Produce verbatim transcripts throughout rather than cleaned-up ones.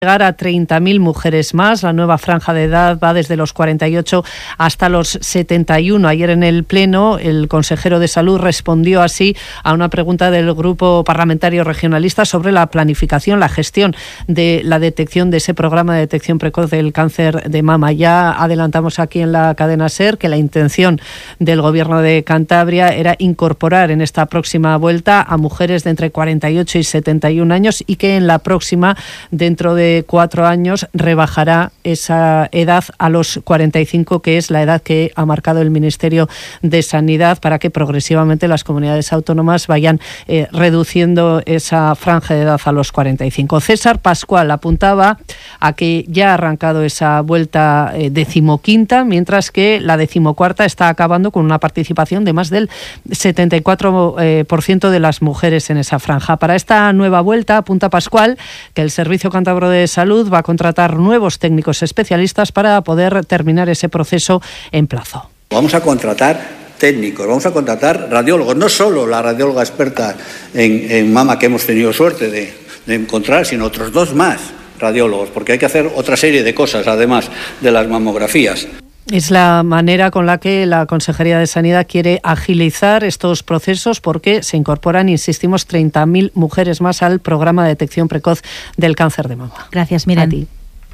llegar a treinta mil mujeres más. La nueva franja de edad va desde los cuarenta y ocho hasta los setenta y uno. Ayer en el Pleno, el consejero de Salud respondió así a una pregunta del Grupo Parlamentario Regionalista sobre la planificación, la gestión de la detección de ese programa de detección precoz del cáncer de mama. Ya adelantamos aquí en la cadena SER que la intención del Gobierno de Cantabria era incorporar en esta próxima vuelta a mujeres de entre cuarenta y ocho y setenta y un años y que en la próxima, dentro de cuatro años, rebajará esa edad a los cuarenta y cinco, que es la edad que ha marcado el Ministerio de Sanidad, para que progresivamente las comunidades autónomas vayan eh, reduciendo esa franja de edad a los cuarenta y cinco. César Pascual apuntaba a que ya ha arrancado esa vuelta eh, decimoquinta, mientras que la decimocuarta está acabando con una participación de más del setenta y cuatro por ciento de las mujeres en esa franja. Para esta nueva vuelta, apunta Pascual que el Servicio Cántabro de Salud va a contratar nuevos técnicos especialistas para poder terminar ese proceso en plazo. Vamos a contratar técnicos, vamos a contratar radiólogos, no solo la radióloga experta en, en mama que hemos tenido suerte de, de encontrar, sino otros dos más radiólogos, porque hay que hacer otra serie de cosas, además de las mamografías. Es la manera con la que la Consejería de Sanidad quiere agilizar estos procesos, porque se incorporan, insistimos, treinta mil mujeres más al programa de detección precoz del cáncer de mama. Gracias, Miren. A ti.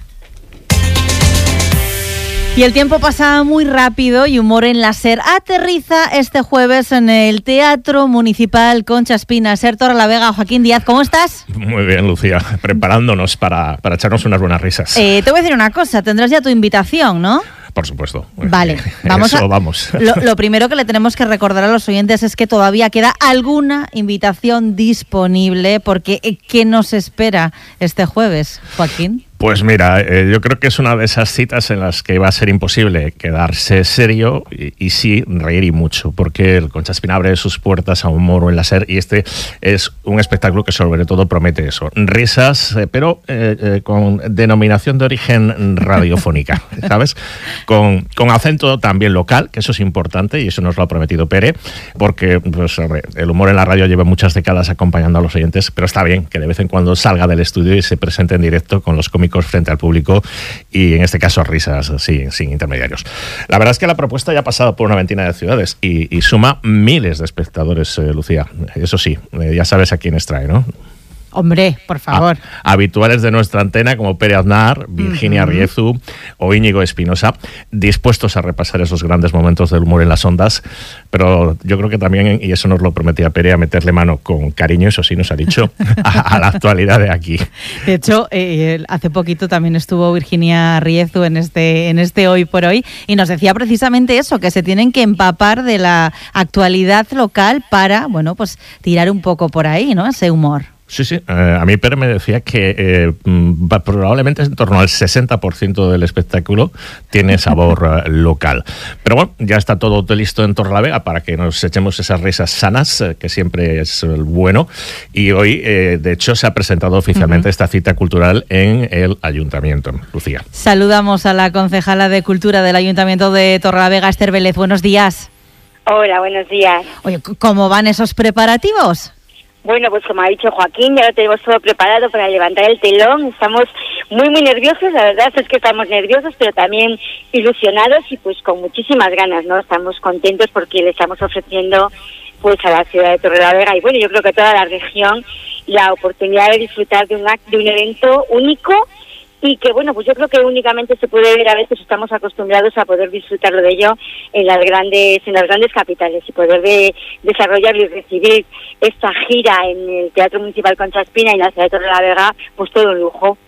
Y el tiempo pasa muy rápido y Humor en la SER aterriza este jueves en el Teatro Municipal Concha Espina. SER Torrelavega. Joaquín Díaz, ¿cómo estás? Muy bien, Lucía, preparándonos para, para echarnos unas buenas risas. Eh, te voy a decir una cosa, tendrás ya tu invitación, ¿no? Por supuesto. Vale, vamos Eso, a, vamos. Lo, lo primero que le tenemos que recordar a los oyentes es que todavía queda alguna invitación disponible, porque ¿qué nos espera este jueves, Joaquín? Pues mira, eh, yo creo que es una de esas citas en las que va a ser imposible quedarse serio y, y sí reír y mucho, porque el Concha Espina abre sus puertas a Humor en la SER y este es un espectáculo que sobre todo promete eso, risas, eh, pero eh, eh, con denominación de origen radiofónica, ¿sabes? Con, con acento también local, que eso es importante y eso nos lo ha prometido Pere, porque pues, hombre, el humor en la radio lleva muchas décadas acompañando a los oyentes, pero está bien que de vez en cuando salga del estudio y se presente en directo con los cómicos frente al público y en este caso risas sí, sin intermediarios. La verdad es que la propuesta ya ha pasado por una veintena de ciudades y, y suma miles de espectadores, eh, Lucía. Eso sí, eh, ya sabes a quiénes trae, ¿no? Hombre, por favor. A, habituales de nuestra antena como Pere Aznar, Virginia uh-huh. Riezu o Íñigo Espinosa, dispuestos a repasar esos grandes momentos del humor en las ondas, pero yo creo que también, y eso nos lo prometía Pere, a meterle mano con cariño, eso sí nos ha dicho, a, a la actualidad de aquí. De hecho, eh, hace poquito también estuvo Virginia Riezu en este, en este Hoy por Hoy y nos decía precisamente eso, que se tienen que empapar de la actualidad local para, bueno, pues tirar un poco por ahí, ¿no? Ese humor. Sí, sí. Eh, a mí Pere me decía que eh, probablemente en torno al sesenta por ciento del espectáculo tiene sabor eh, local. Pero bueno, ya está todo listo en Torrelavega para que nos echemos esas risas sanas, eh, que siempre es eh, bueno. Y hoy, eh, de hecho, se ha presentado oficialmente uh-huh. esta cita cultural en el Ayuntamiento. Lucía. Saludamos a la concejala de Cultura del Ayuntamiento de Torrelavega, Esther Vélez. Buenos días. Hola, buenos días. Oye, ¿cómo van esos preparativos? Bueno, pues como ha dicho Joaquín, ya lo tenemos todo preparado para levantar el telón. Estamos muy, muy nerviosos. La verdad es que estamos nerviosos, pero también ilusionados y pues con muchísimas ganas, ¿no? Estamos contentos porque le estamos ofreciendo pues a la ciudad de Torrelavega y bueno, yo creo que a toda la región la oportunidad de disfrutar de un, de un evento único y que bueno, pues yo creo que únicamente se puede ver, a veces estamos acostumbrados a poder disfrutarlo de ello en las grandes en las grandes capitales y poder de, desarrollar y recibir esta gira en el Teatro Municipal Concha Espina y en la ciudad de Torrelavega, pues todo un lujo.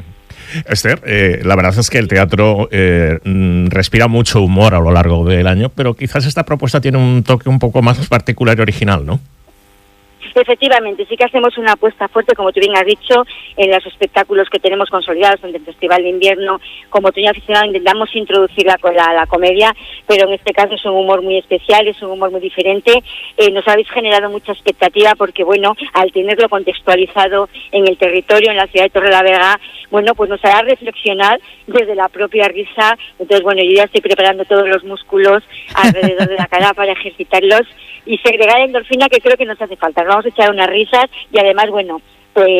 Esther, eh, la verdad es que el teatro eh, respira mucho humor a lo largo del año, pero quizás esta propuesta tiene un toque un poco más particular y original, ¿no? Efectivamente, sí que hacemos una apuesta fuerte, como tú bien has dicho, en los espectáculos que tenemos consolidados, en el Festival de Invierno, como Otoño Aficionado, intentamos introducirla con la, la comedia, pero en este caso es un humor muy especial, es un humor muy diferente. Eh, nos habéis generado mucha expectativa porque, bueno, al tenerlo contextualizado en el territorio, en la ciudad de Torrelavega, bueno, pues nos hará reflexionar desde la propia risa. Entonces, bueno, yo ya estoy preparando todos los músculos alrededor de la cara para ejercitarlos y segregar endorfina, que creo que nos hace falta. Vamos a echar unas risas y además, bueno, pues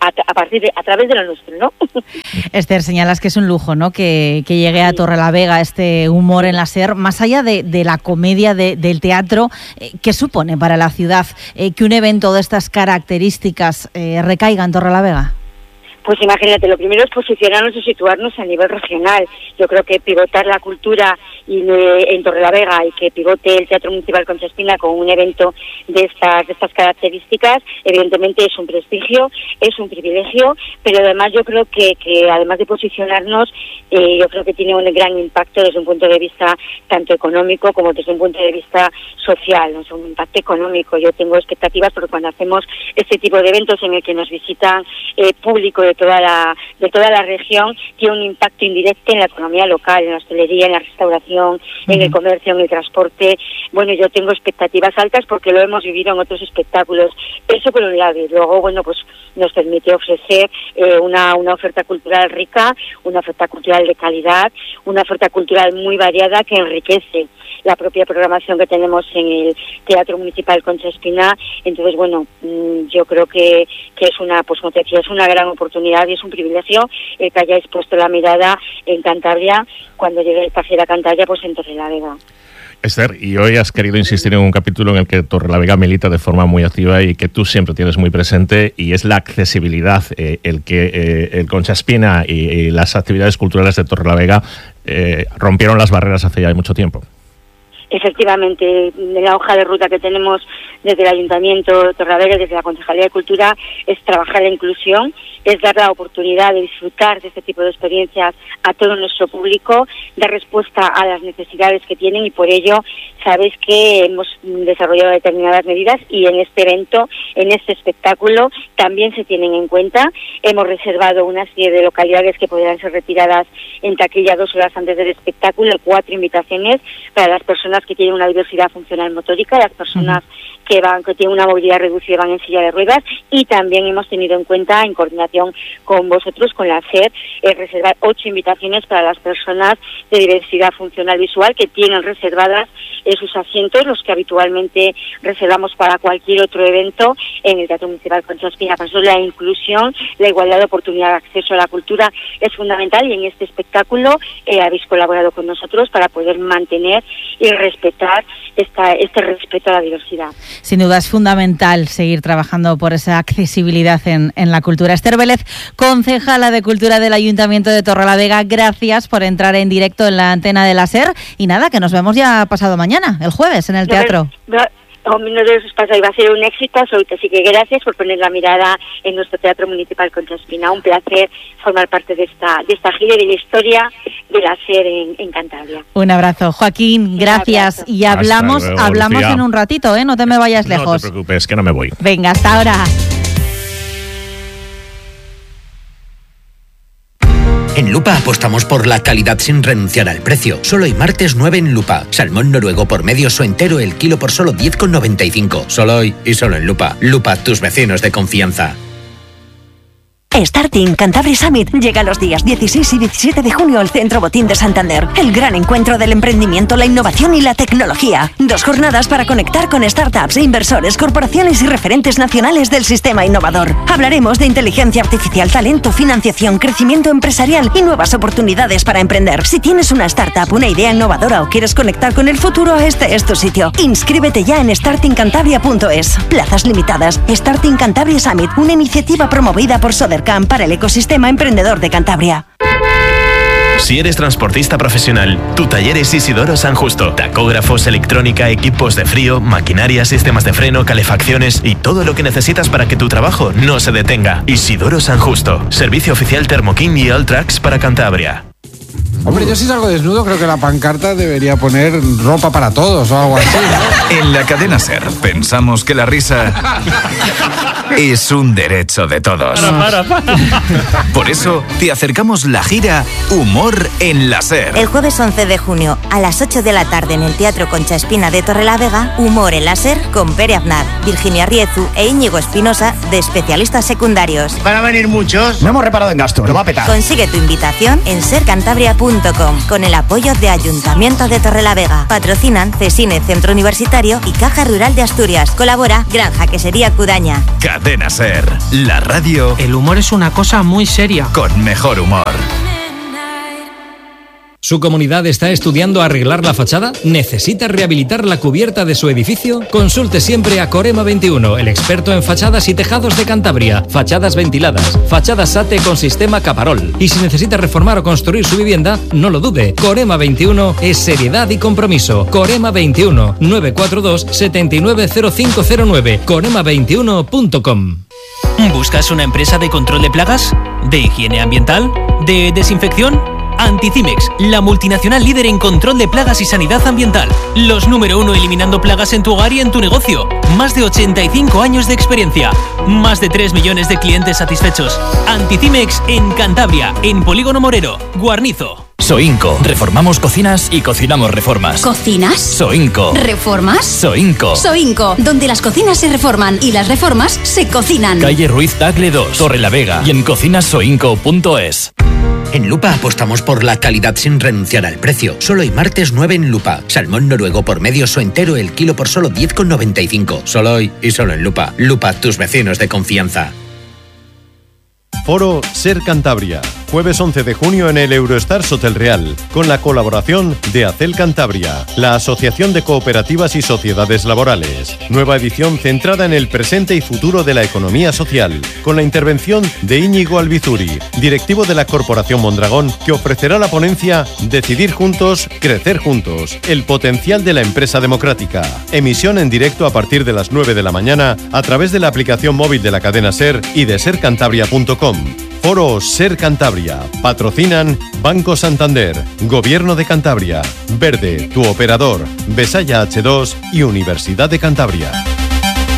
a, a partir de, a través de lo nuestro, ¿no? Esther, señalas que es un lujo, ¿no? Que, que llegue a Torrelavega este humor en la SER, más allá de, de la comedia, de, del teatro, eh, ¿qué supone para la ciudad eh, que un evento de estas características eh, recaiga en Torrelavega? Pues imagínate, lo primero es posicionarnos y situarnos a nivel regional. Yo creo que pivotar la cultura y en Torrelavega y que pivote el Teatro Municipal Concha Espina con un evento de estas de estas características, evidentemente es un prestigio, es un privilegio, pero además yo creo que, que además de posicionarnos, eh, yo creo que tiene un gran impacto desde un punto de vista tanto económico como desde un punto de vista social, ¿no? Es un impacto económico. Yo tengo expectativas porque cuando hacemos este tipo de eventos en el que nos visitan eh, público de toda la de toda la región, tiene un impacto indirecto en la economía local, en la hostelería, en la restauración, uh-huh. en el comercio, en el transporte. Bueno, yo tengo expectativas altas porque lo hemos vivido en otros espectáculos. Eso por un lado, y luego, bueno, pues nos permite ofrecer eh, una, una oferta cultural rica, una oferta cultural de calidad, una oferta cultural muy variada que enriquece la propia programación que tenemos en el Teatro Municipal Concha Espina. Entonces, bueno, yo creo que, que es una, pues como te decía, es una gran oportunidad y es un privilegio el que hayáis puesto la mirada en Cantabria cuando llegue esta gira a Cantabria, pues en Torrelavega. Esther, y hoy has querido insistir en un capítulo en el que Torrelavega milita de forma muy activa y que tú siempre tienes muy presente, y es la accesibilidad, eh, el que eh, el Concha Espina y, y las actividades culturales de Torrelavega eh, rompieron las barreras hace ya mucho tiempo. Efectivamente, la hoja de ruta que tenemos desde el Ayuntamiento de Torrelavega, desde la Concejalía de Cultura, es trabajar la inclusión, es dar la oportunidad de disfrutar de este tipo de experiencias a todo nuestro público, dar respuesta a las necesidades que tienen, y por ello sabéis que hemos desarrollado determinadas medidas y en este evento, en este espectáculo, también se tienen en cuenta. Hemos reservado una serie de localidades que podrán ser retiradas en taquilla dos horas antes del espectáculo, cuatro invitaciones para las personas que tienen una diversidad funcional motórica, las personas uh-huh. que van que tienen una movilidad reducida, van en silla de ruedas, y también hemos tenido en cuenta, en coordinación con vosotros, con la SER, eh, reservar ocho invitaciones para las personas de diversidad funcional visual que tienen reservadas eh, sus asientos, los que habitualmente reservamos para cualquier otro evento en el Teatro Municipal Concha Espina. Por eso la inclusión, la igualdad de oportunidad de acceso a la cultura es fundamental, y en este espectáculo eh, habéis colaborado con nosotros para poder mantener y respetar esta, este respeto a la diversidad. Sin duda es fundamental seguir trabajando por esa accesibilidad en, en la cultura. Esther Vélez, concejala de Cultura del Ayuntamiento de Torrelavega, gracias por entrar en directo en la antena de la SER, y nada, que nos vemos ya pasado mañana, el jueves, en el teatro. No, no, no de esos pasos, va a ser un éxito absoluto, así que gracias por poner la mirada en nuestro Teatro Municipal Concha Espina. Un placer formar parte de esta de esta gira y de la historia de la SER en, en Cantabria. Un abrazo, Joaquín, gracias. Abrazo. Y hablamos luego, hablamos Lucía. En un ratito, ¿eh? No te me vayas lejos. No te preocupes, que no me voy. Venga, hasta ahora. En Lupa apostamos por la calidad sin renunciar al precio. Solo hoy martes nueve en Lupa. Salmón noruego por medios o entero el kilo por solo diez con noventa y cinco. Solo hoy y solo en Lupa. Lupa, tus vecinos de confianza. Starting Cantabria Summit llega los días dieciséis y diecisiete de junio al Centro Botín de Santander. El gran encuentro del emprendimiento, la innovación y la tecnología. Dos jornadas para conectar con startups, inversores, corporaciones y referentes nacionales del sistema innovador. Hablaremos de inteligencia artificial, talento, financiación, crecimiento empresarial y nuevas oportunidades para emprender. Si tienes una startup, una idea innovadora o quieres conectar con el futuro, este es tu sitio. Inscríbete ya en starting cantabria punto es. Plazas limitadas. Starting Cantabria Summit, una iniciativa promovida por Sodercam para el ecosistema emprendedor de Cantabria. Si eres transportista profesional, tu taller es Isidoro San Justo. Tacógrafos, electrónica, equipos de frío, maquinaria, sistemas de freno, calefacciones y todo lo que necesitas para que tu trabajo no se detenga. Isidoro San Justo. Servicio oficial Thermoking y Alltrax para Cantabria. Hombre, yo si salgo desnudo creo que la pancarta debería poner ropa para todos o algo así, ¿no? En la cadena SER pensamos que la risa es un derecho de todos. Para, para, para. Por eso te acercamos la gira Humor en la SER. El jueves once de junio a las ocho de la tarde en el Teatro Concha Espina de Torrelavega, Humor en la SER con Pere Aznar, Virginia Riezu e Íñigo Espinosa de especialistas secundarios. Van a venir muchos. No hemos reparado en gasto, lo va a petar. Consigue tu invitación en ser cantabria punto es. punto com, con el apoyo de Ayuntamiento de Torrelavega. Patrocinan Cesine Centro Universitario y Caja Rural de Asturias. Colabora Granja Quesería Cudaña. Cadena Ser, la radio. El humor es una cosa muy seria. Con mejor humor. ¿Su comunidad está estudiando arreglar la fachada? ¿Necesita rehabilitar la cubierta de su edificio? Consulte siempre a Corema veintiuno, el experto en fachadas y tejados de Cantabria. Fachadas ventiladas, fachadas SATE con sistema Caparol. Y si necesita reformar o construir su vivienda, no lo dude. Corema veintiuno es seriedad y compromiso. Corema veintiuno, nueve cuatro dos, siete nueve cero cinco cero nueve, corema veintiuno punto com. ¿Buscas una empresa de control de plagas? ¿De higiene ambiental? ¿De desinfección? Anticimex, la multinacional líder en control de plagas y sanidad ambiental. Los número uno eliminando plagas en tu hogar y en tu negocio. Más de ochenta y cinco años de experiencia. Más de tres millones de clientes satisfechos. Anticimex en Cantabria, en Polígono Morero, Guarnizo. Soinco. Reformamos cocinas y cocinamos reformas. ¿Cocinas? Soinco. ¿Reformas? Soinco. Soinco, donde las cocinas se reforman y las reformas se cocinan. Calle Ruiz Tagle dos, Torrelavega y en cocinas soinco punto es. En Lupa apostamos por la calidad sin renunciar al precio. Solo hoy martes nueve en Lupa. Salmón noruego por medio o entero el kilo por solo diez con noventa y cinco. Solo hoy y solo en Lupa. Lupa, tus vecinos de confianza. Foro Ser Cantabria, jueves once de junio en el Eurostars Hotel Real, con la colaboración de Acel Cantabria, la Asociación de Cooperativas y Sociedades Laborales. Nueva edición centrada en el presente y futuro de la economía social, con la intervención de Íñigo Albizuri, directivo de la Corporación Mondragón, que ofrecerá la ponencia Decidir juntos, crecer juntos, el potencial de la empresa democrática. Emisión en directo a partir de las nueve de la mañana a través de la aplicación móvil de la cadena Ser y de ser cantabria punto com. Foro Ser Cantabria. Patrocinan Banco Santander, Gobierno de Cantabria, Verde, tu operador, Besaya hache dos y Universidad de Cantabria.